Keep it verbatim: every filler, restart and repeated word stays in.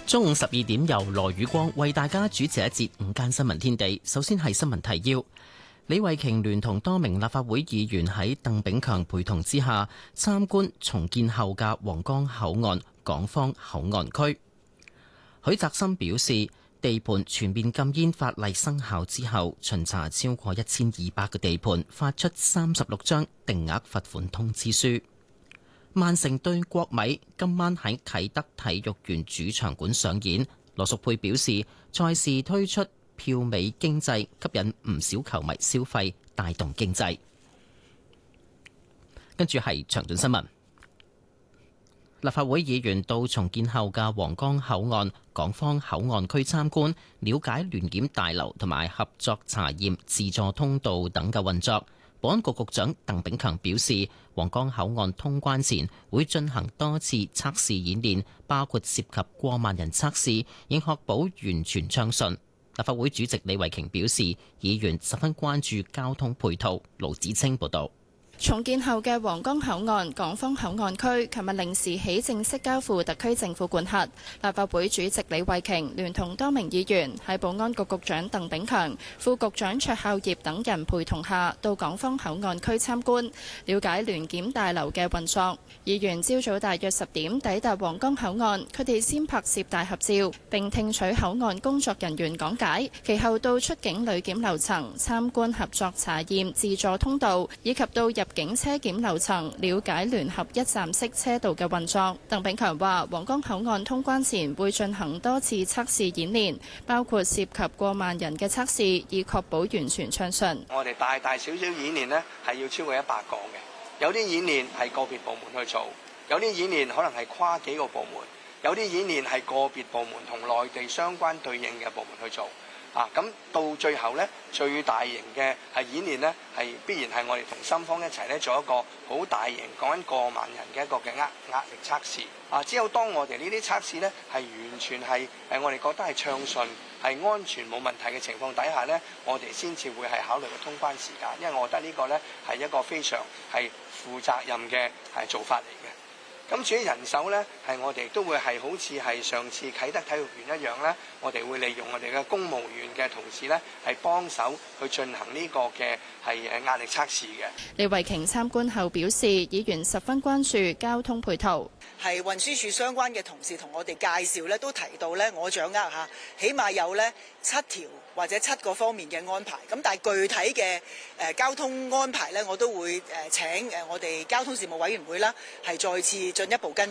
中午十二點，由羅宇光為大家主持一節午間新聞天地。首先係新聞提要：李慧瓊聯同多名立法會議員喺鄧炳強陪同之下參觀重建後嘅皇崗口岸港方口岸區。許澤森表示，地盤全面禁煙法例生效之後，巡查超過一千二百個地盤，發出三十六張定額罰款通知書。曼城對國米今晚喺啟德體育園主場館上演。羅淑佩表示，賽事推出票尾經濟，吸引唔少球迷消費，帶動經濟。跟住係詳盡新聞。立法會議員到重建後嘅皇崗口岸港方口岸區參觀，了解聯檢大樓同埋合作查驗自助通道等嘅運作。保安局局長鄧炳強表示，皇崗口岸通關前會進行多次測試演練，包括涉及過萬人測試，應確保完全暢順。立法會主席李慧瓊表示，議員十分關注交通配套。盧子清報導。 重建後嘅皇崗口岸港方口岸區，琴日零時起正式交付特區政府管轄。立法會主席李慧瓊聯同多名議員喺保安局局長鄧炳強、副局長卓孝業等人陪同下，到港方口岸區參觀，了解聯檢大樓嘅運作。議員朝早大約十點抵達皇崗口岸，佢哋先拍攝大合照，並聽取口岸工作人員講解，其後到出境旅檢樓層參觀合作查驗自助通道，以及到入入境車檢樓層了解聯合一站式車道嘅運作。鄧炳強話，皇崗口岸通關前會進行多次測試演練，包括涉及過萬人嘅測試，以確保完全暢順。 我哋大大小小演練呢係要超過一百個嘅，有啲演練係個別部門去做，有啲演練可能係跨幾個部門，有啲演練係個別部門同內地相關對應嘅部門去做。啊，咁到最後呢，最大型嘅係演練呢，係必然係我哋同深方一齊呢做一個好大型講緊過萬人嘅一個嘅壓壓力測試。啊，只有當我哋呢啲測試呢係完全係誒我哋覺得係暢順、係安全冇問題嘅情況底下呢，我哋先至會係考慮個通關時間，因為我覺得呢個呢係一個非常係負責任嘅係做法嚟嘅。咁至於人手呢，係我哋都會係好似係上次啟德體育園一樣呢，我哋會利用我哋嘅公務員嘅同事呢，係幫手去進行呢個嘅係誒壓力測試嘅。 李慧瓊參觀後表示，議員十分關注交通配套。 係運輸署相關嘅同事同我哋介紹呢，都提到呢，我掌握下，起碼有呢七條或者七個方面嘅安排。咁但係具體嘅誒交通安排呢，我都會誒請誒我哋交通事務委員會啦，係再次進一步跟。